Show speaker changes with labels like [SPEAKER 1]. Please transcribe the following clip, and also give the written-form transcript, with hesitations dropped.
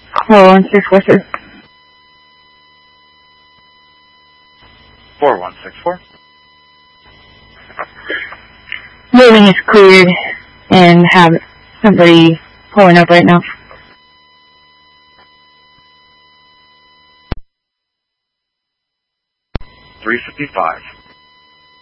[SPEAKER 1] 4164, sir.
[SPEAKER 2] 4164.
[SPEAKER 1] Building is cleared and have somebody pulling up right now.
[SPEAKER 2] 355.